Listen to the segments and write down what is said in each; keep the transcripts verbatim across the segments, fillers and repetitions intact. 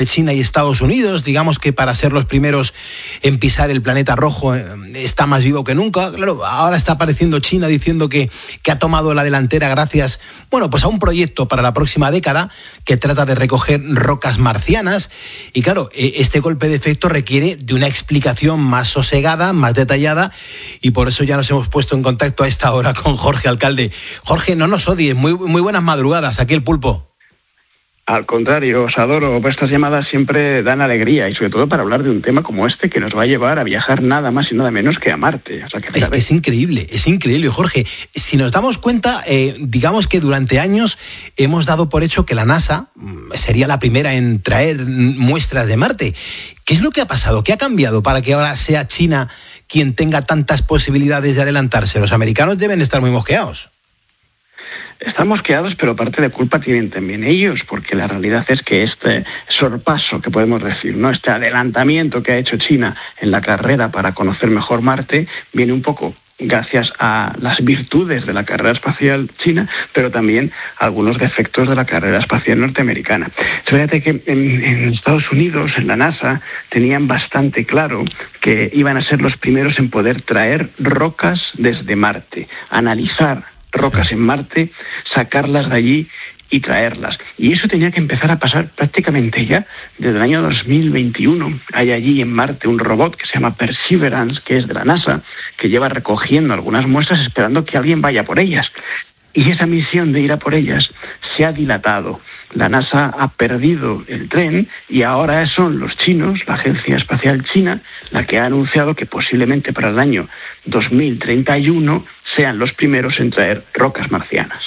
China y Estados Unidos, digamos que para ser los primeros en pisar el planeta rojo está más vivo que nunca. Claro, ahora está apareciendo China diciendo que, que ha tomado la delantera gracias, bueno, pues a un proyecto para la próxima década que trata de recoger rocas marcianas. Y claro, este golpe de efecto requiere de una explicación más sosegada, más detallada, y por eso ya nos hemos puesto en contacto a esta hora con Jorge Alcalde. Jorge, no nos odies, muy, muy buenas madrugadas, aquí el Pulpo. Al contrario, os adoro. Estas llamadas siempre dan alegría y sobre todo para hablar de un tema como este que nos va a llevar a viajar nada más y nada menos que a Marte. O sea, que es, es increíble, es increíble, Jorge. Si nos damos cuenta, eh, digamos que durante años hemos dado por hecho que la NASA sería la primera en traer muestras de Marte. ¿Qué es lo que ha pasado? ¿Qué ha cambiado para que ahora sea China quien tenga tantas posibilidades de adelantarse? Los americanos deben estar muy mosqueados. Están mosqueados, pero parte de culpa tienen también ellos, porque la realidad es que este sorpaso, que podemos decir, ¿no?, este adelantamiento que ha hecho China en la carrera para conocer mejor Marte, viene un poco gracias a las virtudes de la carrera espacial china, pero también a algunos defectos de la carrera espacial norteamericana. Fíjate que en, en Estados Unidos, en la NASA, tenían bastante claro que iban a ser los primeros en poder traer rocas desde Marte, analizar rocas en Marte, sacarlas de allí y traerlas. Y eso tenía que empezar a pasar prácticamente ya desde el año dos mil veintiuno. Hay allí en Marte un robot que se llama Perseverance, que es de la NASA, que lleva recogiendo algunas muestras esperando que alguien vaya por ellas. Y esa misión de ir a por ellas se ha dilatado. La NASA ha perdido el tren y ahora son los chinos, la Agencia Espacial China, la que ha anunciado que posiblemente para el año dos mil treinta y uno sean los primeros en traer rocas marcianas.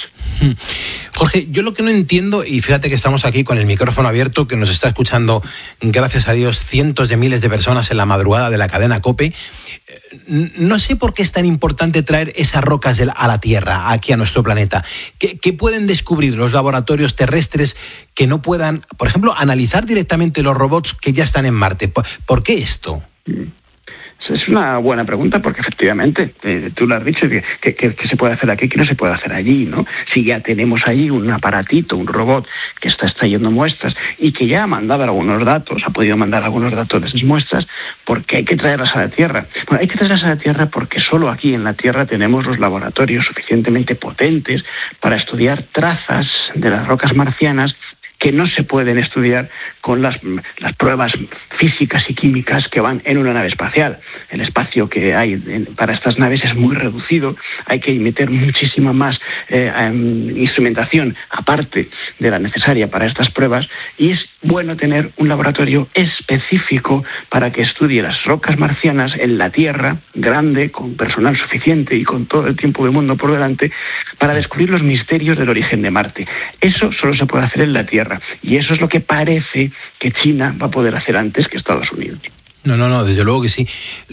Jorge, yo lo que no entiendo, y fíjate que estamos aquí con el micrófono abierto, que nos está escuchando, gracias a Dios, cientos de miles de personas en la madrugada de la cadena COPE, no sé por qué es tan importante traer esas rocas a la Tierra, aquí a nuestro planeta. ¿Qué, qué pueden descubrir los laboratorios terrestres que no puedan, por ejemplo, analizar directamente los robots que ya están en Marte? ¿Por, ¿por qué esto? Es una buena pregunta porque efectivamente, eh, tú lo has dicho, que, que, que se puede hacer aquí, que no se puede hacer allí, ¿no? Si ya tenemos allí un aparatito, un robot que está extrayendo muestras y que ya ha mandado algunos datos, ha podido mandar algunos datos de esas muestras, ¿por qué hay que traerlas a la Tierra? Bueno, hay que traerlas a la Tierra porque solo aquí en la Tierra tenemos los laboratorios suficientemente potentes para estudiar trazas de las rocas marcianas que no se pueden estudiar con las, las pruebas físicas y químicas que van en una nave espacial. El espacio que hay en, para estas naves es muy reducido, hay que meter muchísima más eh, um, instrumentación aparte de la necesaria para estas pruebas, y es bueno tener un laboratorio específico para que estudie las rocas marcianas en la Tierra, grande, con personal suficiente y con todo el tiempo del mundo por delante, para descubrir los misterios del origen de Marte. Eso solo se puede hacer en la Tierra. Y eso es lo que parece que China va a poder hacer antes que Estados Unidos. No, no, no, desde luego que sí.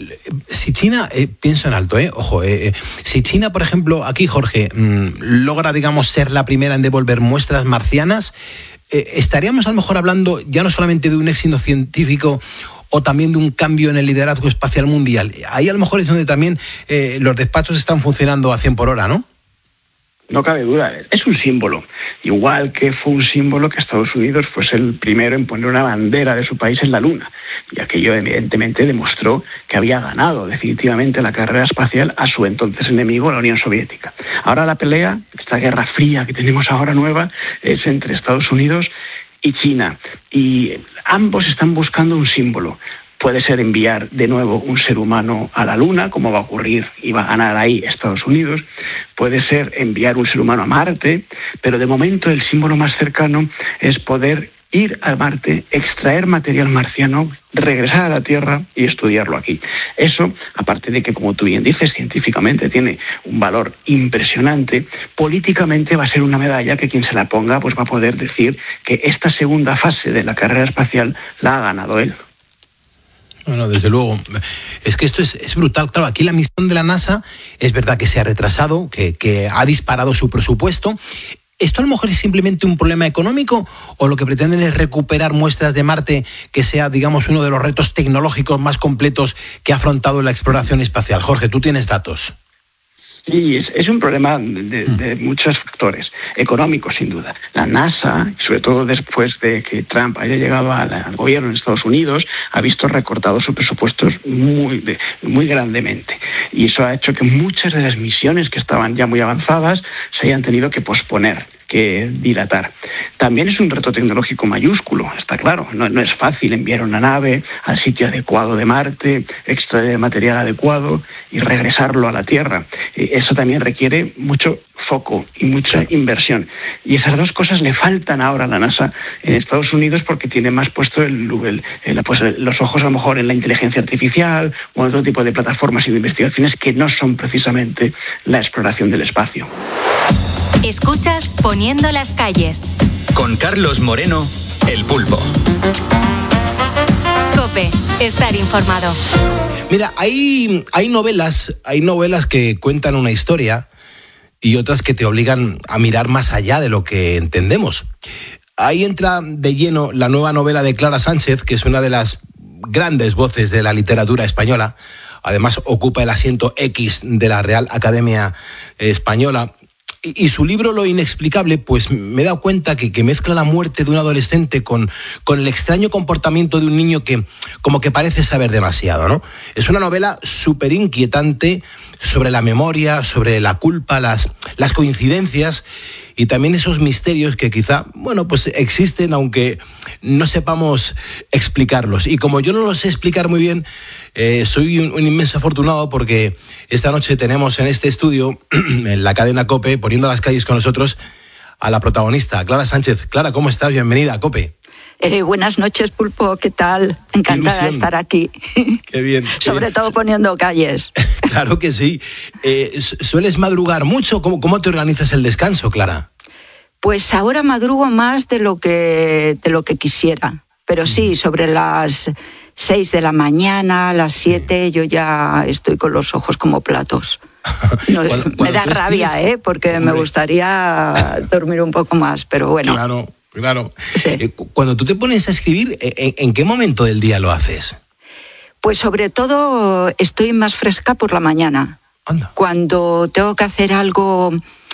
Si China, eh, pienso en alto, eh, ojo, eh, eh, si China, por ejemplo, aquí, Jorge, mmm, logra, digamos, ser la primera en devolver muestras marcianas, eh, estaríamos a lo mejor hablando ya no solamente de un éxito científico o también de un cambio en el liderazgo espacial mundial. Ahí a lo mejor es donde también eh, los despachos están funcionando a cien por hora, ¿no? No cabe duda, es un símbolo. Igual que fue un símbolo que Estados Unidos fuese el primero en poner una bandera de su país en la Luna. Y aquello evidentemente demostró que había ganado definitivamente la carrera espacial a su entonces enemigo, la Unión Soviética. Ahora la pelea, esta guerra fría que tenemos ahora nueva, es entre Estados Unidos y China. Y ambos están buscando un símbolo. Puede ser enviar de nuevo un ser humano a la Luna, como va a ocurrir y va a ganar ahí Estados Unidos. Puede ser enviar un ser humano a Marte, pero de momento el símbolo más cercano es poder ir a Marte, extraer material marciano, regresar a la Tierra y estudiarlo aquí. Eso, aparte de que, como tú bien dices, científicamente tiene un valor impresionante, políticamente va a ser una medalla que quien se la ponga pues va a poder decir que esta segunda fase de la carrera espacial la ha ganado él. Bueno, desde luego. Es que esto es, es brutal. Claro, aquí la misión de la NASA es verdad que se ha retrasado, que, que ha disparado su presupuesto. ¿Esto a lo mejor es simplemente un problema económico o lo que pretenden es recuperar muestras de Marte que sea, digamos, uno de los retos tecnológicos más completos que ha afrontado la exploración espacial? Jorge, tú tienes datos. Sí, es, es un problema de, de muchos factores, económicos sin duda. La NASA, sobre todo después de que Trump haya llegado al, al gobierno en Estados Unidos, ha visto recortados sus presupuestos muy, de, muy grandemente. Y eso ha hecho que muchas de las misiones que estaban ya muy avanzadas se hayan tenido que posponer, que dilatar. También es un reto tecnológico mayúsculo, está claro. No, no es fácil enviar una nave al sitio adecuado de Marte, extraer material adecuado y regresarlo a la Tierra. Eso también requiere mucho foco y mucha inversión. Y esas dos cosas le faltan ahora a la NASA en Estados Unidos porque tiene más puesto el, el, el, pues los ojos a lo mejor en la inteligencia artificial o en otro tipo de plataformas y de investigaciones que no son precisamente la exploración del espacio. Escuchas Poniendo las calles. Con Carlos Moreno, El Pulpo. COPE, estar informado. Mira, hay, hay novelas, hay novelas que cuentan una historia y otras que te obligan a mirar más allá de lo que entendemos. Ahí entra de lleno la nueva novela de Clara Sánchez, que es una de las grandes voces de la literatura española. Además, ocupa el asiento X de la Real Academia Española. Y su libro Lo inexplicable, pues me he dado cuenta que, que mezcla la muerte de un adolescente con, con el extraño comportamiento de un niño que como que parece saber demasiado, ¿no? Es una novela súper inquietante sobre la memoria, sobre la culpa, las, las coincidencias y también esos misterios que quizá, bueno, pues existen aunque no sepamos explicarlos. Y como yo no los sé explicar muy bien, eh, soy un, un inmenso afortunado porque esta noche tenemos en este estudio, en la cadena COPE, Poniendo las calles con nosotros, a la protagonista, Clara Sánchez. Clara, ¿cómo estás? Bienvenida a COPE. Eh, buenas noches, Pulpo, ¿qué tal? Encantada de estar aquí. Qué bien. Qué Sobre bien. todo poniendo calles. Claro que sí. Eh, ¿Sueles madrugar mucho? ¿Cómo, ¿Cómo te organizas el descanso, Clara? Pues ahora madrugo más de lo que, de lo que quisiera. Pero sí, sobre las seis de la mañana, a las siete, yo ya estoy con los ojos como platos. No, cuando, me cuando da rabia, escribes, ¿eh? Porque hombre, me gustaría dormir un poco más, pero bueno. Claro, claro. Sí. Eh, cuando tú te pones a escribir, ¿en, ¿en qué momento del día lo haces? Pues sobre todo estoy más fresca por la mañana. Anda. Cuando tengo que hacer algo,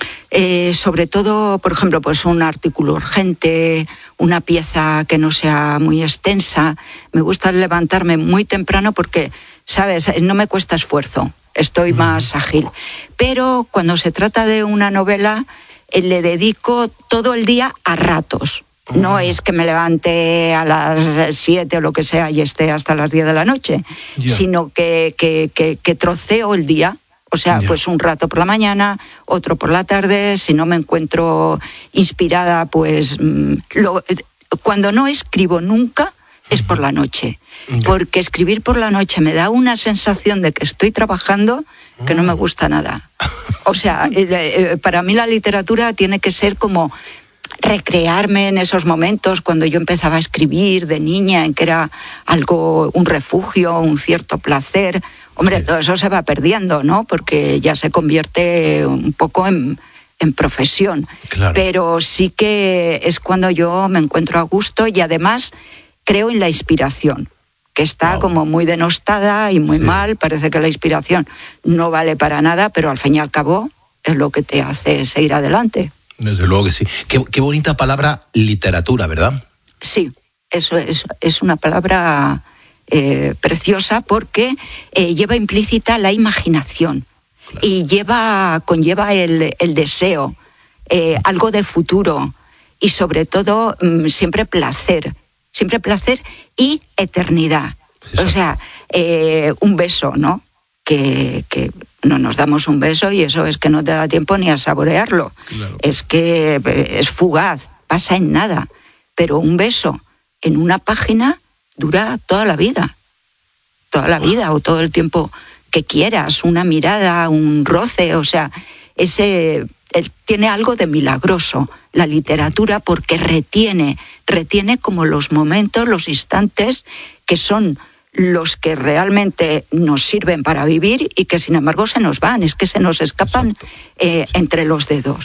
eh, sobre todo, por ejemplo, pues un artículo urgente, una pieza que no sea muy extensa, me gusta levantarme muy temprano porque, ¿sabes?, no me cuesta esfuerzo. Estoy más ágil. Pero cuando se trata de una novela, eh, le dedico todo el día a ratos. No es que me levante a las siete o lo que sea y esté hasta las diez de la noche, yeah. sino que, que, que, que troceo el día. O sea, yeah. pues un rato por la mañana, otro por la tarde. Si no me encuentro inspirada, pues lo, cuando no escribo nunca es por la noche. Porque escribir por la noche me da una sensación de que estoy trabajando que no me gusta nada. O sea, para mí la literatura tiene que ser como recrearme en esos momentos cuando yo empezaba a escribir de niña, en que era algo, un refugio, un cierto placer. Hombre, todo eso se va perdiendo, ¿no? Porque ya se convierte un poco en, en profesión. Claro. Pero sí que es cuando yo me encuentro a gusto y además creo en la inspiración, que está wow. como muy denostada y muy sí. mal. Parece que la inspiración no vale para nada, pero al fin y al cabo es lo que te hace seguir adelante. Desde luego que sí. Qué, qué bonita palabra literatura, ¿verdad? Sí, eso es, es una palabra eh, preciosa porque eh, lleva implícita la imaginación claro. y lleva, conlleva el, el deseo, eh, algo de futuro y sobre todo mmm, siempre placer. Siempre placer y eternidad. Sí, o sea, eh, un beso, ¿no? Que, que no nos damos un beso y eso es que no te da tiempo ni a saborearlo. Claro. Es que es fugaz, pasa en nada. Pero un beso en una página dura toda la vida. Toda la vida o todo el tiempo que quieras. Una mirada, un roce, o sea, ese... tiene algo de milagroso la literatura porque retiene, retiene como los momentos, los instantes que son los que realmente nos sirven para vivir y que sin embargo se nos van, es que se nos escapan eh, entre los dedos.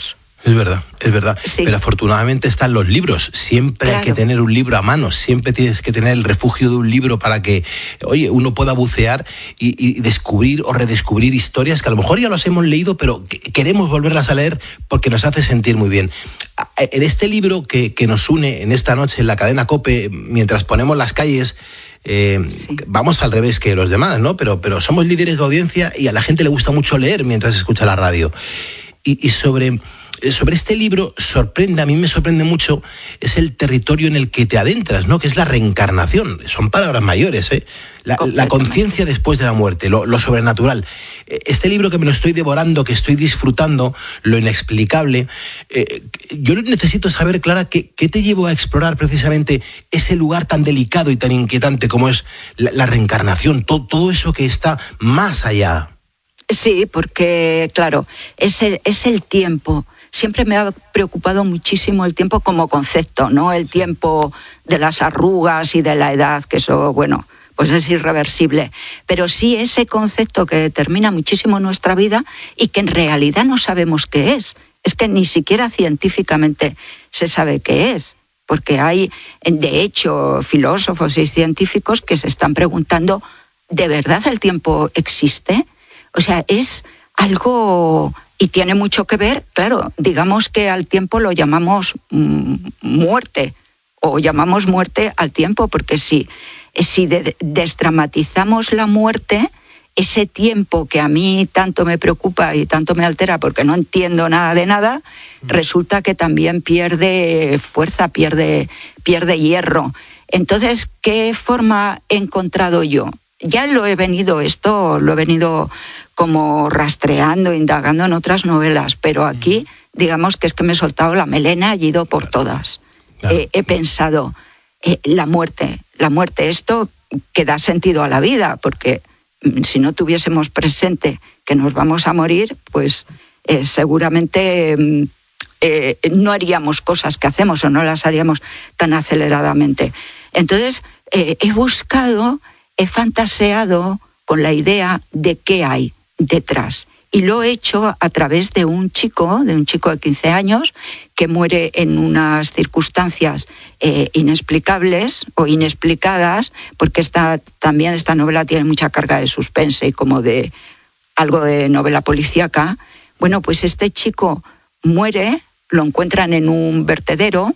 Es verdad, es verdad. Sí. Pero afortunadamente están los libros. Siempre claro. hay que tener un libro a mano. Siempre tienes que tener el refugio de un libro para que, oye, uno pueda bucear y, y descubrir o redescubrir historias que a lo mejor ya las hemos leído, pero que queremos volverlas a leer porque nos hace sentir muy bien. En este libro que, que nos une en esta noche en la cadena COPE, mientras ponemos las calles, eh, sí. vamos al revés que los demás, ¿no? Pero, pero somos líderes de audiencia y a la gente le gusta mucho leer mientras escucha la radio. Y, y sobre... Sobre este libro, sorprende, a mí me sorprende mucho, es el territorio en el que te adentras, ¿no? Que es la reencarnación. Son palabras mayores, ¿eh? La, la conciencia después de la muerte, lo, lo sobrenatural. Este libro que me lo estoy devorando, que estoy disfrutando, lo inexplicable, eh, yo necesito saber, Clara, ¿qué, qué te llevó a explorar precisamente ese lugar tan delicado y tan inquietante como es la, la reencarnación, todo, todo eso que está más allá? Sí, porque, claro, es el, es el tiempo. Siempre me ha preocupado muchísimo el tiempo como concepto, ¿no? El tiempo de las arrugas y de la edad, que eso, bueno, pues es irreversible. Pero sí ese concepto que determina muchísimo nuestra vida y que en realidad no sabemos qué es. Es que ni siquiera científicamente se sabe qué es. Porque hay, de hecho, filósofos y científicos que se están preguntando, ¿de verdad el tiempo existe? O sea, es algo... Y tiene mucho que ver, claro, digamos que al tiempo lo llamamos mm, muerte, o llamamos muerte al tiempo, porque si, si de, desdramatizamos la muerte, ese tiempo que a mí tanto me preocupa y tanto me altera porque no entiendo nada de nada, resulta que también pierde fuerza, pierde, pierde hierro. Entonces, ¿qué forma he encontrado yo? Ya lo he venido, esto lo he venido como rastreando, indagando en otras novelas, pero aquí, digamos que es que me he soltado la melena y he ido por todas. Claro. Eh, he pensado, eh, la muerte, la muerte, esto que da sentido a la vida, porque si no tuviésemos presente que nos vamos a morir, pues eh, seguramente eh, no haríamos cosas que hacemos o no las haríamos tan aceleradamente. Entonces, eh, he buscado, he fantaseado con la idea de qué hay detrás. Y lo he hecho a través de un chico, de un chico de quince años, que muere en unas circunstancias eh, inexplicables o inexplicadas, porque esta, también esta novela tiene mucha carga de suspense y como de algo de novela policíaca. Bueno, pues este chico muere, lo encuentran en un vertedero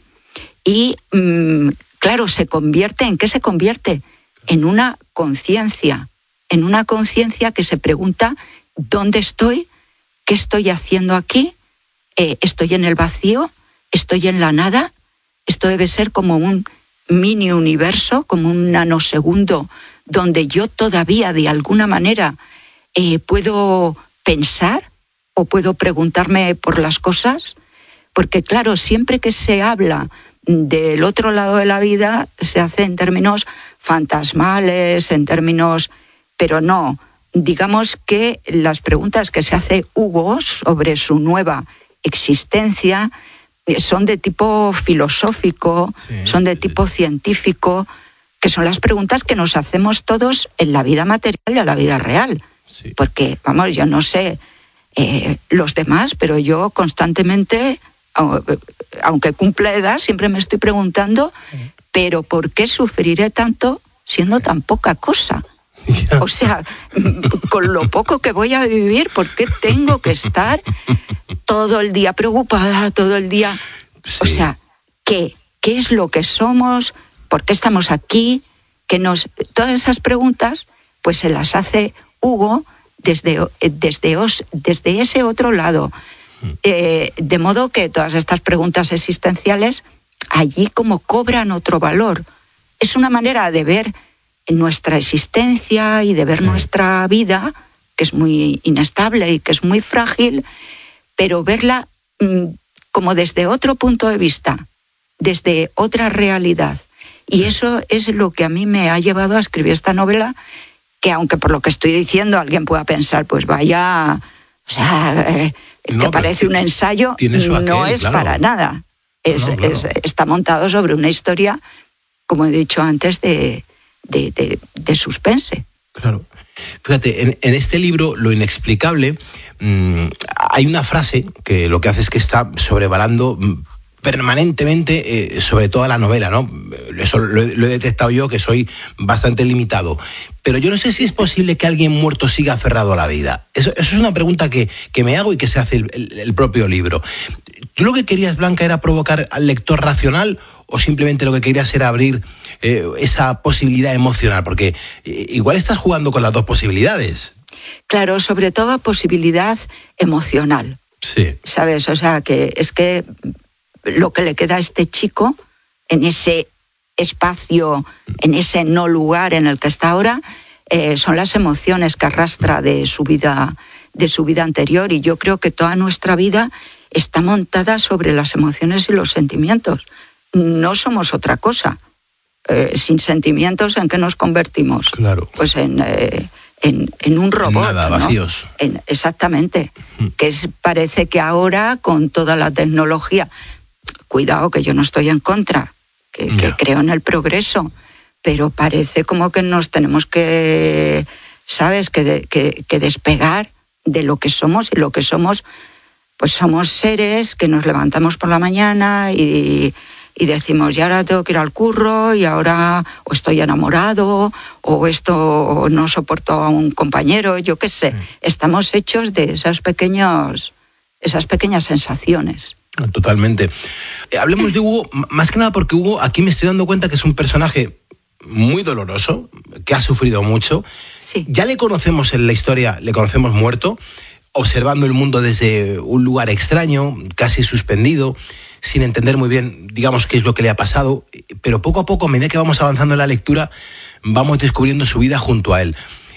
y, mmm, claro, se convierte, ¿en qué se convierte? En una conciencia. En una conciencia que se pregunta ¿dónde estoy? ¿Qué estoy haciendo aquí? Eh, ¿Estoy en el vacío? ¿Estoy en la nada? Esto debe ser como un mini universo, como un nanosegundo, donde yo todavía de alguna manera eh, puedo pensar o puedo preguntarme por las cosas. Porque claro, siempre que se habla del otro lado de la vida, se hace en términos fantasmales, en términos... Pero no, digamos que las preguntas que se hace Hugo sobre su nueva existencia son de tipo filosófico, sí, son de tipo sí. científico, que son las preguntas que nos hacemos todos en la vida material y en la vida real. Sí. Porque, vamos, yo no sé eh, los demás, pero yo constantemente, aunque cumpla edad, siempre me estoy preguntando, sí. ¿pero por qué sufriré tanto siendo tan poca cosa? O sea, con lo poco que voy a vivir, ¿por qué tengo que estar todo el día preocupada, todo el día? Sí. O sea, ¿qué? ¿Qué es lo que somos? ¿Por qué estamos aquí? Que nos, todas esas preguntas, pues se las hace Hugo desde, desde, os, desde ese otro lado. Eh, de modo que todas estas preguntas existenciales allí como cobran otro valor. Es una manera de ver nuestra existencia y de ver sí. nuestra vida, que es muy inestable y que es muy frágil, pero verla mmm, como desde otro punto de vista, desde otra realidad. Y eso es lo que a mí me ha llevado a escribir esta novela, que aunque por lo que estoy diciendo alguien pueda pensar, pues vaya, o sea, eh, no, que parece un ensayo, no aquel, es claro. para nada. Es, no, claro. es, está montado sobre una historia, como he dicho antes, de De, de, de suspense. Claro. Fíjate, en, en este libro, Lo inexplicable, mmm, hay hay una frase que lo que hace es que está sobrevalando permanentemente eh, sobre toda la novela, ¿no? Eso lo, lo he detectado yo, que soy bastante limitado. Pero yo no sé si es posible que alguien muerto siga aferrado a la vida. Eso, eso es una pregunta que, que me hago y que se hace el, el, el propio libro. ¿Tú lo que querías, Blanca, era provocar al lector racional o simplemente lo que querías era abrir eh, esa posibilidad emocional? Porque eh, igual estás jugando con las dos posibilidades. Claro, sobre todo posibilidad emocional. Sí. ¿Sabes? O sea, que es que lo que le queda a este chico en ese espacio, en ese no lugar en el que está ahora, eh, son las emociones que arrastra de su vida, de su vida anterior. Y yo creo que toda nuestra vida está montada sobre las emociones y los sentimientos. No somos otra cosa. Eh, sin sentimientos, ¿en qué nos convertimos? Claro. Pues en, eh, en, en un robot. Nada, vacíos. ¿No? En, exactamente. Mm. Que es, parece que ahora, con toda la tecnología, cuidado, que yo no estoy en contra, que, yeah. que creo en el progreso, pero parece como que nos tenemos que, ¿sabes?, que, de, que, que despegar de lo que somos, y lo que somos, pues somos seres que nos levantamos por la mañana y, y decimos, y ahora tengo que ir al curro, y ahora o estoy enamorado, o esto no soporto a un compañero, yo qué sé. Mm. Estamos hechos de esos pequeños, esas pequeñas sensaciones. Totalmente. Hablemos de Hugo, más que nada porque Hugo, aquí me estoy dando cuenta que es un personaje muy doloroso, que ha sufrido mucho. Sí. Ya le conocemos en la historia, le conocemos muerto, observando el mundo desde un lugar extraño, casi suspendido, sin entender muy bien, digamos, qué es lo que le ha pasado, pero poco a poco, a medida que vamos avanzando en la lectura, vamos descubriendo su vida junto a él.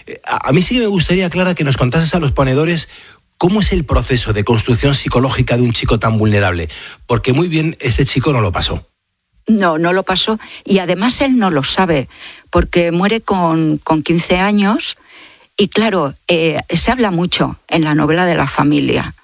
A mí sí me gustaría, Clara, que nos contases a los ponedores ¿cómo es el proceso de construcción psicológica de un chico tan vulnerable? Porque muy bien, este chico no lo pasó. No, no lo pasó, y además él no lo sabe, porque muere con, con quince años, y claro, eh, se habla mucho en la novela de la familia.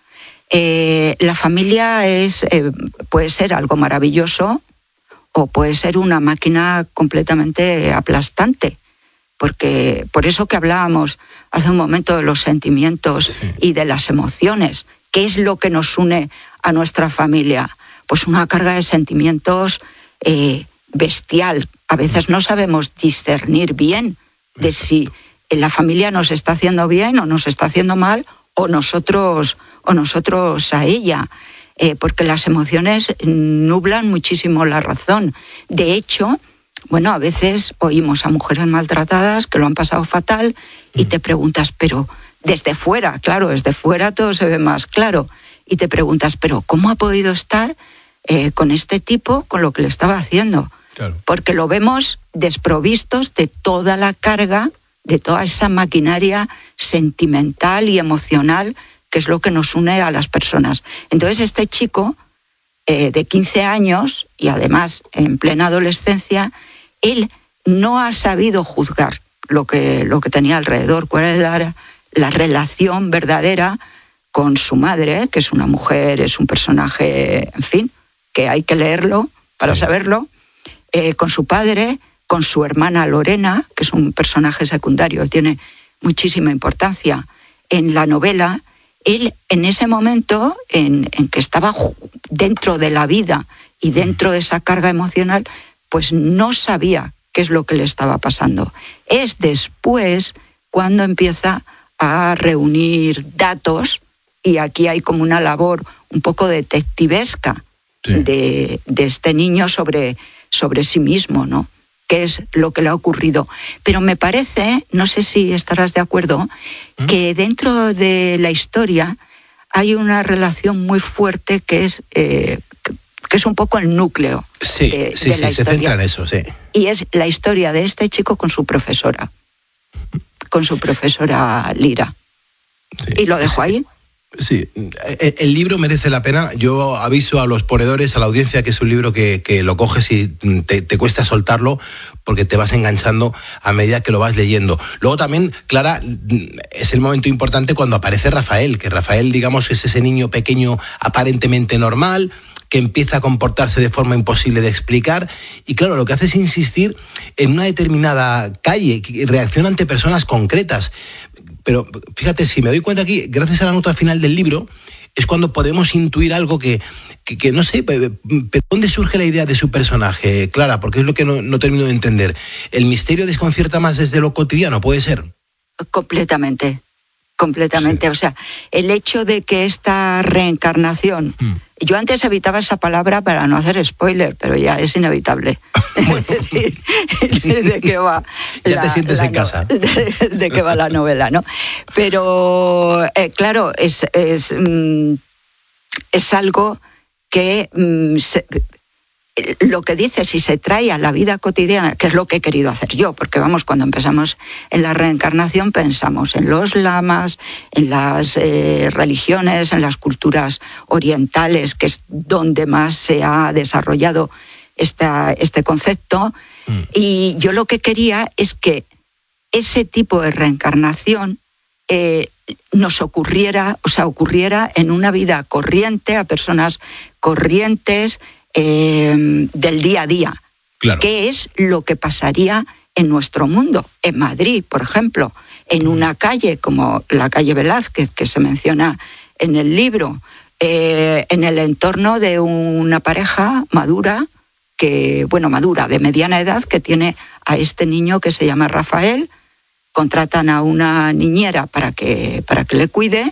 Eh, la familia es, eh, puede ser algo maravilloso, o puede ser una máquina completamente aplastante. Porque por eso que hablábamos hace un momento de los sentimientos sí. y de las emociones, ¿qué es lo que nos une a nuestra familia? Pues una carga de sentimientos eh, bestial. A veces no sabemos discernir bien de si la familia nos está haciendo bien o nos está haciendo mal, o nosotros, o nosotros a ella. Eh, porque las emociones nublan muchísimo la razón. De hecho, bueno, a veces oímos a mujeres maltratadas que lo han pasado fatal y te preguntas, pero desde fuera, claro, desde fuera todo se ve más claro, y te preguntas, pero ¿cómo ha podido estar eh, con este tipo, con lo que le estaba haciendo? Claro. Porque lo vemos desprovistos de toda la carga, de toda esa maquinaria sentimental y emocional que es lo que nos une a las personas. Entonces este chico eh, de quince años, y además en plena adolescencia, él no ha sabido juzgar lo que, lo que tenía alrededor, cuál era la, la relación verdadera con su madre, que es una mujer, es un personaje, en fin, que hay que leerlo para sí. saberlo, eh, con su padre, con su hermana Lorena, que es un personaje secundario, tiene muchísima importancia en la novela. Él, en ese momento en, en que estaba dentro de la vida y dentro de esa carga emocional, pues no sabía qué es lo que le estaba pasando. Es después cuando empieza a reunir datos, y aquí hay como una labor un poco detectivesca sí. de, de este niño sobre, sobre sí mismo, ¿no? Qué es lo que le ha ocurrido. Pero me parece, no sé si estarás de acuerdo, ¿Mm? que dentro de la historia hay una relación muy fuerte que es... Eh, que es un poco el núcleo sí, de, sí, de sí, la se historia. centra en eso, sí. Y es la historia de este chico con su profesora, con su profesora Lira. Sí, y lo dejo sí. ahí. Sí, el libro merece la pena. Yo aviso a los ponedores, a la audiencia, que es un libro que, que lo coges y te, te cuesta soltarlo porque te vas enganchando a medida que lo vas leyendo. Luego también, Clara, es el momento importante cuando aparece Rafael, que Rafael, digamos, es ese niño pequeño aparentemente normal, que empieza a comportarse de forma imposible de explicar, y claro, lo que hace es insistir en una determinada calle, reacciona ante personas concretas. Pero fíjate, si me doy cuenta aquí, gracias a la nota final del libro, es cuando podemos intuir algo que, que, que no sé, pero ¿dónde surge la idea de su personaje, Clara? Porque es lo que no, no termino de entender. ¿El misterio desconcierta más desde lo cotidiano, puede ser? Completamente, completamente. Sí. O sea, el hecho de que esta reencarnación... Mm. Yo antes evitaba esa palabra para no hacer spoiler, pero ya es inevitable. Bueno. de qué va ya la, te sientes la en no, casa. De, de qué va la novela, ¿no? Pero, eh, claro, es, es, mm, es algo que... Mm, se, lo que dice, si se trae a la vida cotidiana, que es lo que he querido hacer yo, porque vamos, cuando empezamos en la reencarnación pensamos en los lamas, en las eh, religiones, en las culturas orientales, que es donde más se ha desarrollado esta, este concepto, mm. y yo lo que quería es que ese tipo de reencarnación eh, nos ocurriera, o sea, ocurriera en una vida corriente, a personas corrientes, Eh, del día a día, claro. ¿Qué es lo que pasaría en nuestro mundo? En Madrid, por ejemplo, en una calle como la calle Velázquez, que se menciona en el libro, eh, en el entorno de una pareja madura, que, bueno, madura, de mediana edad, que tiene a este niño que se llama Rafael, contratan a una niñera para que, para que le cuide,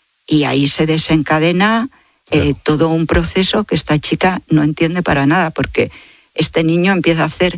y ahí se desencadena Eh, todo un proceso que esta chica no entiende para nada, porque este niño empieza a hacer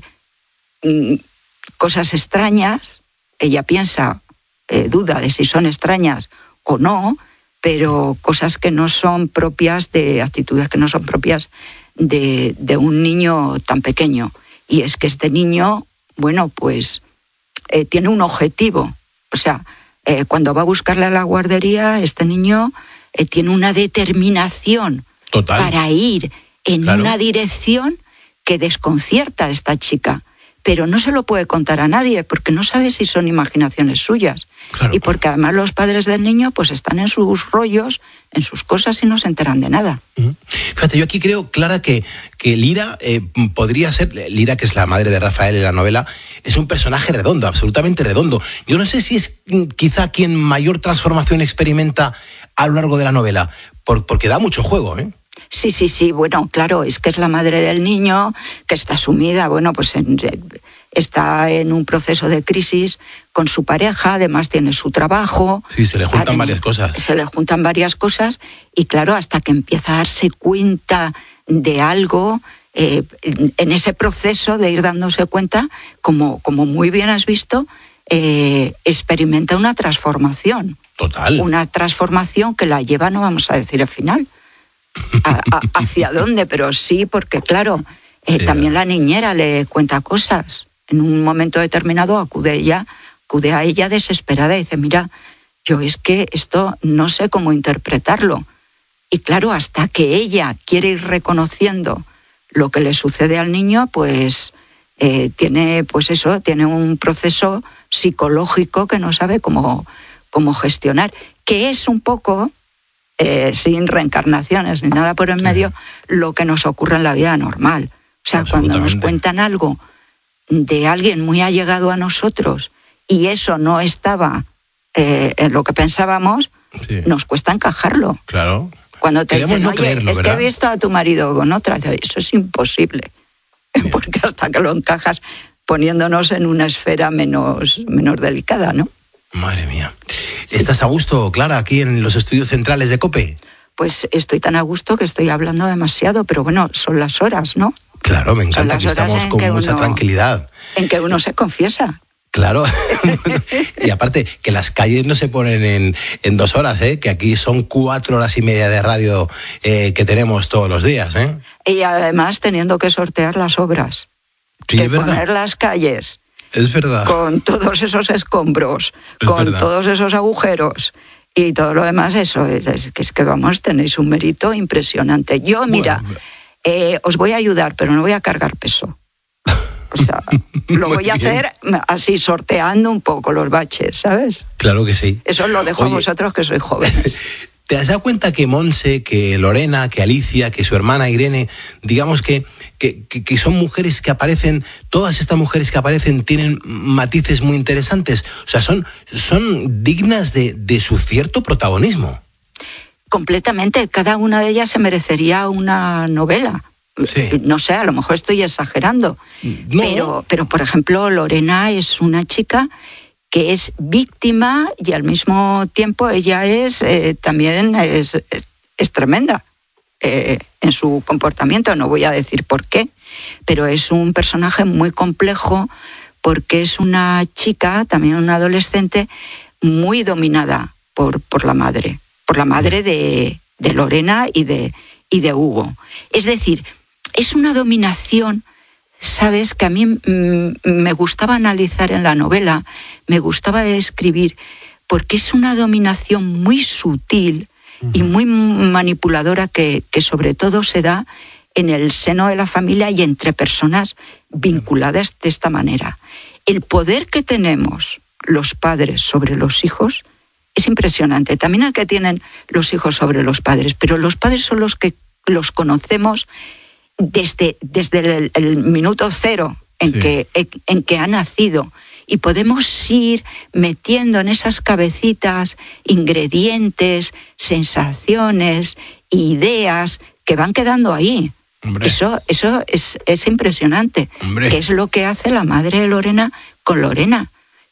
mm, cosas extrañas, ella piensa, eh, duda de si son extrañas o no, pero cosas que no son propias de, actitudes que no son propias de, de un niño tan pequeño. Y es que este niño, bueno, pues eh, tiene un objetivo, o sea, eh, cuando va a buscarle a la guardería, este niño... Eh, tiene una determinación Total. para ir en claro. una dirección que desconcierta a esta chica, pero no se lo puede contar a nadie porque no sabe si son imaginaciones suyas, claro. y porque además los padres del niño pues están en sus rollos, en sus cosas y no se enteran de nada. Uh-huh. Fíjate, yo aquí creo, Clara, que, que Lira eh, podría ser, Lira, que es la madre de Rafael en la novela, es un personaje redondo, absolutamente redondo. Yo no sé si es quizá quien mayor transformación experimenta a lo largo de la novela, por, porque da mucho juego, ¿eh? Sí, sí, sí, bueno, claro, es que es la madre del niño, que está sumida, bueno, pues en, está en un proceso de crisis con su pareja, además tiene su trabajo. Sí, se le juntan además, varias cosas. Se le juntan varias cosas, y claro, hasta que empieza a darse cuenta de algo, eh, en ese proceso de ir dándose cuenta, como, como muy bien has visto, eh, experimenta una transformación. Total. Una transformación que la lleva, no vamos a decir el final, a, a, hacia dónde, pero sí, porque claro, eh, sí, también la niñera le cuenta cosas. En un momento determinado acude ella, acude a ella desesperada y dice, mira, yo es que esto no sé cómo interpretarlo. Y claro, hasta que ella quiere ir reconociendo lo que le sucede al niño, pues eh, tiene, pues eso, tiene un proceso psicológico que no sabe cómo, cómo gestionar, que es un poco, eh, sin reencarnaciones ni nada por en medio, sí. lo que nos ocurre en la vida normal. O sea, cuando nos cuentan algo de alguien muy allegado a nosotros y eso no estaba eh, en lo que pensábamos, sí. nos cuesta encajarlo. Claro. Cuando te Queremos dicen, no oye, creerlo, es ¿verdad? que he visto a tu marido con otra, eso es imposible. Bien. Porque hasta que lo encajas poniéndonos en una esfera menos, menos delicada, ¿no? Madre mía. Sí. ¿Estás a gusto, Clara, aquí en los estudios centrales de COPE? Pues estoy tan a gusto que estoy hablando demasiado, pero bueno, son las horas, ¿no? Claro, me encanta que estamos con mucha uno, tranquilidad. En que uno se confiesa. Claro, y aparte que las calles no se ponen en, en dos horas, ¿eh? Que aquí son cuatro horas y media de radio eh, que tenemos todos los días, ¿eh? Y además teniendo que sortear las obras, sí, de es verdad. Poner las calles, es verdad, con todos esos escombros, es con verdad. todos esos agujeros y todo lo demás, eso es, es, es que vamos, tenéis un mérito impresionante. Yo, mira, bueno, eh, os voy a ayudar, pero no voy a cargar peso. O sea, lo voy a hacer así, sorteando un poco los baches, ¿sabes? Claro que sí. Eso lo dejo Oye, a vosotros, que sois jóvenes. ¿Te has dado cuenta que Monse, que Lorena, que Alicia, que su hermana Irene, digamos que, que, que son mujeres que aparecen, todas estas mujeres que aparecen tienen matices muy interesantes? O sea, son, son dignas de, de su cierto protagonismo. Completamente, cada una de ellas se merecería una novela. Sí. No sé, a lo mejor estoy exagerando, no. pero, pero por ejemplo Lorena es una chica que es víctima y al mismo tiempo ella es eh, también es, es, es tremenda eh, en su comportamiento, no voy a decir por qué, pero es un personaje muy complejo porque es una chica, también una adolescente, muy dominada por, por la madre, por la madre de, de Lorena y de, y de Hugo. Es decir, es una dominación, sabes, que a mí mm, me gustaba analizar en la novela, me gustaba escribir, porque es una dominación muy sutil uh-huh. y muy manipuladora que, que sobre todo se da en el seno de la familia y entre personas vinculadas de esta manera. El poder que tenemos los padres sobre los hijos es impresionante. También el que tienen los hijos sobre los padres, pero los padres son los que los conocemos desde, desde el, el minuto cero en, sí. que, en, en que ha nacido. Y podemos ir metiendo en esas cabecitas ingredientes, sensaciones, ideas que van quedando ahí. Hombre. Eso, eso es, es impresionante. Hombre. Que es lo que hace la madre de Lorena con Lorena.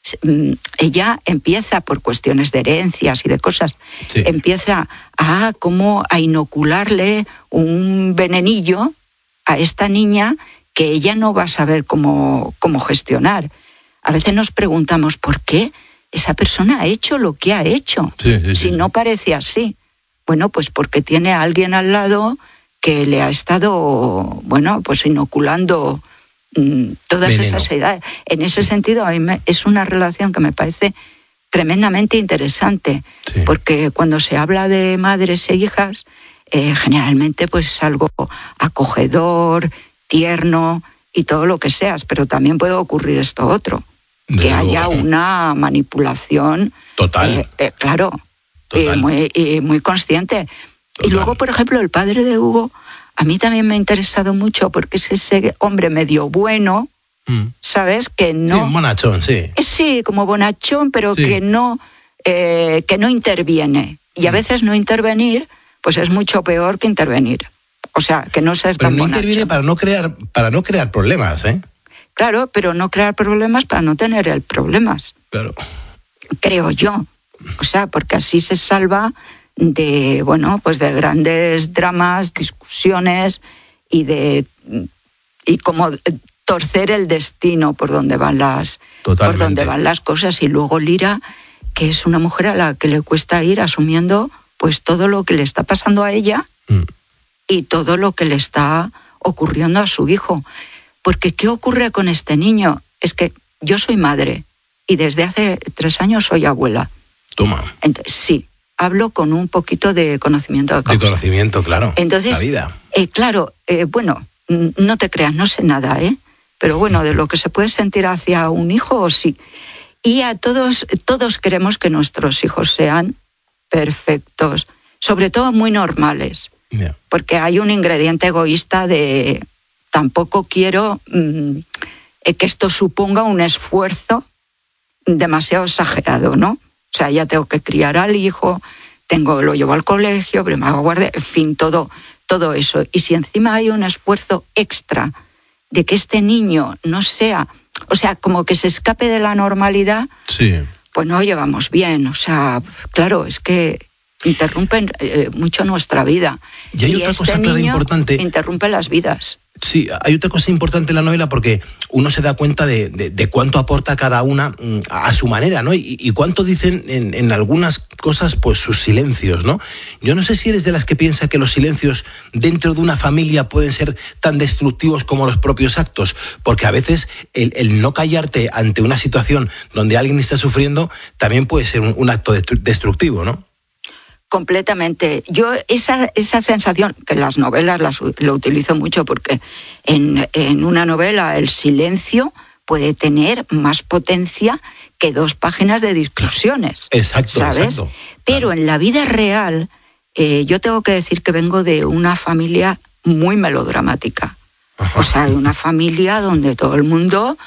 Ella empieza, por cuestiones de herencias y de cosas, sí. empieza a, como a inocularle un venenillo a esta niña que ella no va a saber cómo, cómo gestionar. A veces nos preguntamos por qué esa persona ha hecho lo que ha hecho, sí, sí, si sí. no parece así. Bueno, pues porque tiene a alguien al lado que le ha estado, bueno, pues inoculando mmm, todas Veneno. esas edades. En ese sí. sentido, a mí me, es una relación que me parece tremendamente interesante, sí. porque cuando se habla de madres e hijas, eh, generalmente pues es algo acogedor, tierno y todo lo que seas, pero también puede ocurrir esto otro, de que luego, haya una manipulación total, eh, eh, claro, total. Eh, muy, eh, muy consciente. Total. Y luego, por ejemplo, el padre de Hugo, a mí también me ha interesado mucho porque es ese hombre medio bueno, mm. ¿sabes? Que no... Sí, bonachón, sí. Es, sí, como bonachón, pero sí. que no eh, que no interviene. Y a mm. veces no intervenir, pues es mucho peor que intervenir. O sea, que no ser pero tan no bonachón. Interviene para no crear para no crear problemas, ¿eh? Claro, pero no crear problemas para no tener el problemas. Claro. Creo yo. O sea, porque así se salva de, bueno, pues de grandes dramas, discusiones y de y como torcer el destino por donde van las Totalmente. por donde van las cosas. Y luego Lira, que es una mujer a la que le cuesta ir asumiendo pues todo lo que le está pasando a ella mm. y todo lo que le está ocurriendo a su hijo. Porque ¿qué ocurre con este niño? Es que yo soy madre y desde hace tres años soy abuela. Toma. Entonces, sí, hablo con un poquito de conocimiento de causa. De conocimiento, claro. Entonces, la vida. Eh, claro, eh, bueno, no te creas, no sé nada, ¿eh? Pero bueno, de lo que se puede sentir hacia un hijo, sí. Y a todos, todos queremos que nuestros hijos sean perfectos, sobre todo muy normales. Yeah. Porque hay un ingrediente egoísta de tampoco quiero mmm, que esto suponga un esfuerzo demasiado exagerado, ¿no? O sea, ya tengo que criar al hijo, tengo, lo llevo al colegio, pero me hago guardia, en fin, todo, todo eso. Y si encima hay un esfuerzo extra de que este niño no sea, o sea, como que se escape de la normalidad, sí. pues no llevamos bien. O sea, claro, es que interrumpen eh, mucho nuestra vida. Y hay y otra este cosa clara niño importante. Interrumpe las vidas. Sí, hay otra cosa importante en la novela porque uno se da cuenta de, de, de cuánto aporta cada una a su manera, ¿no? Y, y cuánto dicen en, en algunas cosas, pues sus silencios, ¿no? Yo no sé si eres de las que piensa que los silencios dentro de una familia pueden ser tan destructivos como los propios actos, porque a veces el, el no callarte ante una situación donde alguien está sufriendo también puede ser un, un acto destructivo, ¿no? Completamente. Yo esa, esa sensación, que en las novelas las, lo utilizo mucho porque en, en una novela el silencio puede tener más potencia que dos páginas de discusiones. Exacto, ¿sabes? exacto. Pero claro. En la vida real, eh, yo tengo que decir que vengo de una familia muy melodramática. Ajá. O sea, de una familia donde todo el mundo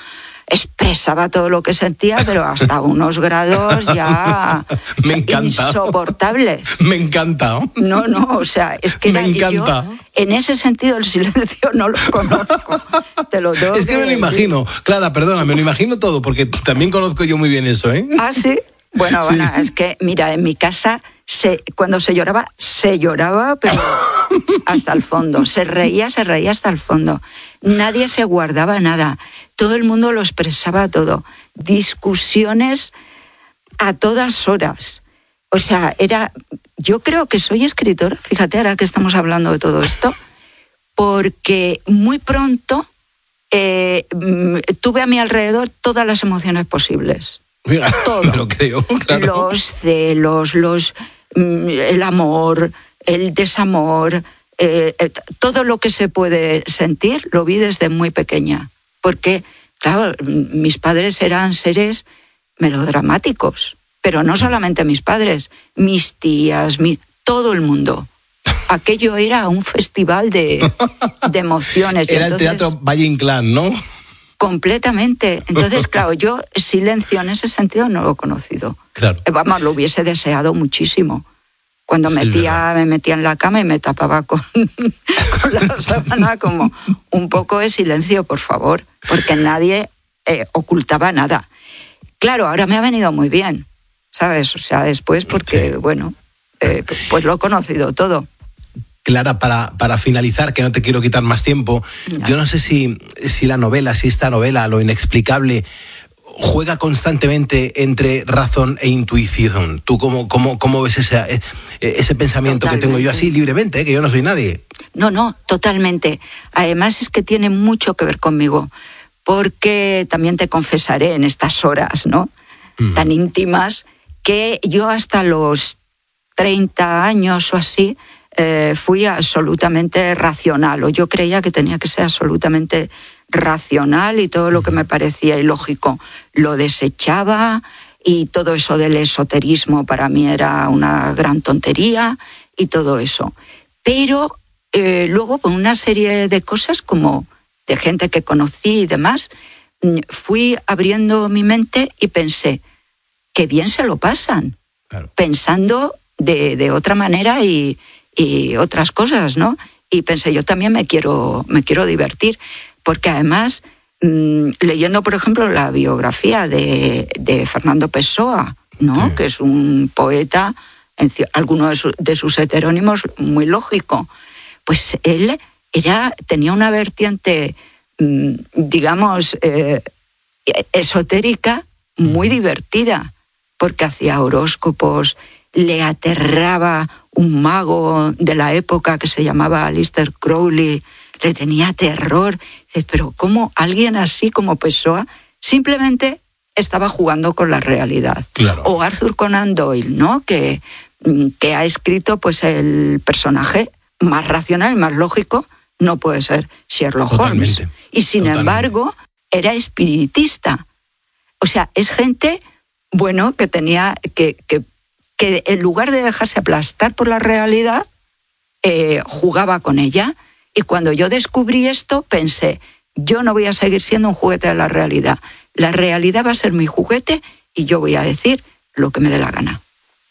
expresaba todo lo que sentía, pero hasta unos grados ya Me encanta. insoportables. Me encanta. No, no, o sea, es que Me era, encanta. yo, en ese sentido el silencio no lo conozco. Te lo tengo Es que me lo imagino. Clara, perdona, me lo imagino todo, porque también conozco yo muy bien eso, ¿eh? ¿Ah, sí? Bueno, Sí. bueno, es que, mira, en mi casa, se, cuando se lloraba, se lloraba, pero hasta el fondo. Se reía, se reía hasta el fondo. Nadie se guardaba nada. Todo el mundo lo expresaba todo. Discusiones a todas horas. O sea, era... Yo creo que soy escritora, fíjate, ahora que estamos hablando de todo esto, porque muy pronto eh, tuve a mi alrededor todas las emociones posibles. Mira, Todo. me lo creo, claro. Los celos, los, el amor, el desamor, eh, eh, todo lo que se puede sentir lo vi desde muy pequeña. Porque, claro, mis padres eran seres melodramáticos, pero no solamente mis padres, mis tías, mi, todo el mundo. Aquello era un festival de, de emociones. Era entonces, el Teatro Valle Inclán, ¿no? Completamente. Entonces, claro, yo silencio en ese sentido no lo he conocido. Claro. Eh, Vamos, lo hubiese deseado muchísimo. Cuando Sí, metía, me metía en la cama y me tapaba con, con la sábana como un poco de silencio, por favor, porque nadie eh, ocultaba nada. Claro, ahora me ha venido muy bien, ¿sabes? O sea, después porque, Sí. bueno, eh, pues lo he conocido todo. Clara, para, para finalizar, que no te quiero quitar más tiempo, No. yo no sé si, si la novela, si esta novela, Lo Inexplicable, juega constantemente entre razón e intuición. ¿Tú cómo, cómo, cómo ves ese, ese pensamiento que tengo yo así libremente, eh, que yo no soy nadie? No, no, totalmente. Además es que tiene mucho que ver conmigo, porque también te confesaré en estas horas, ¿no? Mm. Tan íntimas, que yo hasta los treinta años o así eh, fui absolutamente racional, o yo creía que tenía que ser absolutamente racional y todo lo que me parecía ilógico lo desechaba, y todo eso del esoterismo para mí era una gran tontería y todo eso. Pero eh, luego por una serie de cosas, como de gente que conocí y demás, fui abriendo mi mente y pensé, qué bien se lo pasan, Claro. pensando de, de otra manera y, y otras cosas, ¿no? Y pensé, yo también me quiero, me quiero divertir, porque además, mmm, leyendo, por ejemplo, la biografía de, de Fernando Pessoa, ¿no? Sí. Que es un poeta, en ci- alguno de, su- de sus heterónimos, muy lógico, pues él era, tenía una vertiente, mmm, digamos, eh, esotérica muy divertida, porque hacía horóscopos, le aterraba un mago de la época que se llamaba Aleister Crowley, le tenía terror. Dices, pero ¿cómo alguien así como Pessoa simplemente estaba jugando con la realidad? Claro. O Arthur Conan Doyle, ¿no? Que, que ha escrito pues el personaje más racional y más lógico, no puede ser Sherlock Totalmente. Holmes. Y sin Totalmente. embargo, era espiritista. O sea, es gente, bueno, que tenía que, que, que en lugar de dejarse aplastar por la realidad, eh, jugaba con ella. Y cuando yo descubrí esto, pensé, yo no voy a seguir siendo un juguete de la realidad. La realidad va a ser mi juguete y yo voy a decir lo que me dé la gana.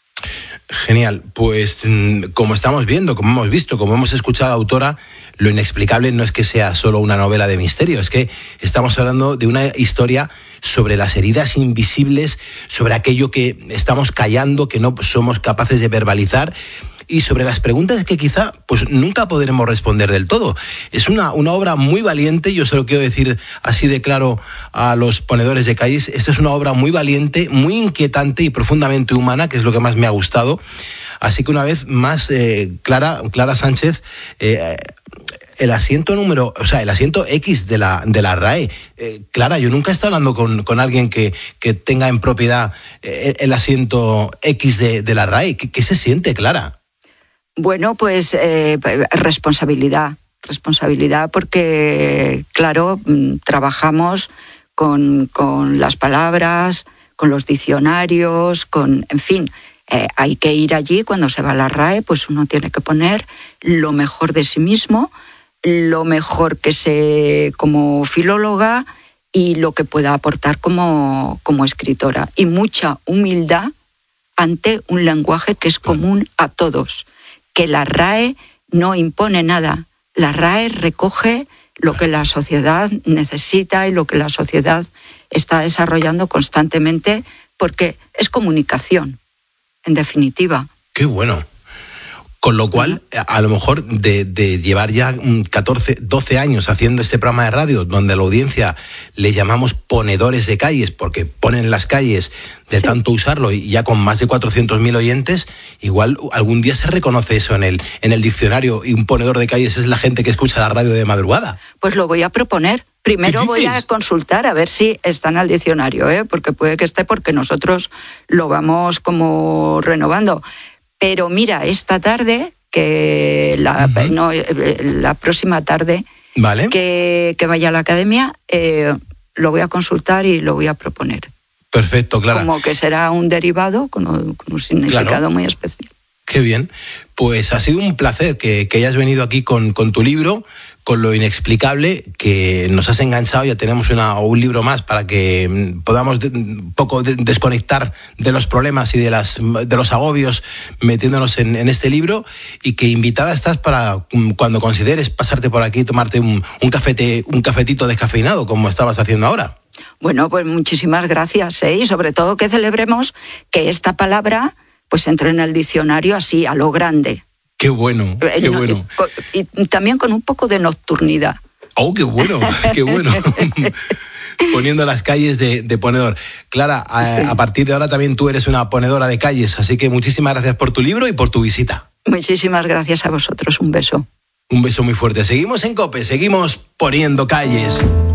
Genial, pues como estamos viendo, como hemos visto, como hemos escuchado, autora, Lo Inexplicable no es que sea solo una novela de misterio, es que estamos hablando de una historia sobre las heridas invisibles, sobre aquello que estamos callando, que no somos capaces de verbalizar, y sobre las preguntas que quizá pues nunca podremos responder del todo. Es una, una obra muy valiente, yo se lo quiero decir así de claro a los ponedores de calles, esta es una obra muy valiente, muy inquietante y profundamente humana, que es lo que más me ha gustado. Así que una vez más, eh, Clara, Clara Sánchez, eh, el asiento número, o sea, el asiento X de la, de la R A E. Eh, Clara, yo nunca he estado hablando con, con alguien que, que tenga en propiedad eh, el asiento X de, de la R A E. ¿Qué, qué se siente, Clara? Bueno, pues eh, responsabilidad, responsabilidad porque, claro, trabajamos con, con las palabras, con los diccionarios, con, en fin, eh, hay que ir allí cuando se va a la R A E, pues uno tiene que poner lo mejor de sí mismo, lo mejor que se, como filóloga, y lo que pueda aportar como, como escritora. Y mucha humildad ante un lenguaje que es común a todos, que la R A E no impone nada. La R A E recoge lo que la sociedad necesita y lo que la sociedad está desarrollando constantemente, porque es comunicación, en definitiva. ¡Qué bueno! Con lo cual, a lo mejor de, de llevar ya catorce, doce años haciendo este programa de radio, donde a la audiencia le llamamos ponedores de calles, porque ponen las calles de sí. tanto usarlo, y ya con más de cuatrocientos mil oyentes, igual algún día se reconoce eso en el, en el diccionario, y un ponedor de calles es la gente que escucha la radio de madrugada. Pues lo voy a proponer. Primero voy a consultar a ver si está en el diccionario, ¿eh? Porque puede que esté, porque nosotros lo vamos como renovando. Pero mira, esta tarde, que la, uh-huh. no, la próxima tarde vale. que, que vaya a la academia, eh, lo voy a consultar y lo voy a proponer. Perfecto, Clara. Como que será un derivado con un, con un significado claro. muy especial. Qué bien. Pues ha sido un placer que, que hayas venido aquí con, con tu libro, con lo inexplicable, que nos has enganchado. Ya tenemos una, un libro más para que podamos de, un poco de, desconectar de los problemas y de, las, de los agobios metiéndonos en, en este libro, y que invitada estás para cuando consideres pasarte por aquí y tomarte un, un, cafete, un cafetito descafeinado, como estabas haciendo ahora. Bueno, pues muchísimas gracias, ¿eh? Y sobre todo que celebremos que esta palabra pues entre en el diccionario así, a lo grande. Qué bueno, qué bueno. Y, y también con un poco de nocturnidad. ¡Oh, qué bueno, qué bueno! Poniendo las calles de, de ponedor. Clara, a, sí. a partir de ahora también tú eres una ponedora de calles, así que muchísimas gracias por tu libro y por tu visita. Muchísimas gracias a vosotros, un beso. Un beso muy fuerte. Seguimos en COPE, seguimos poniendo calles.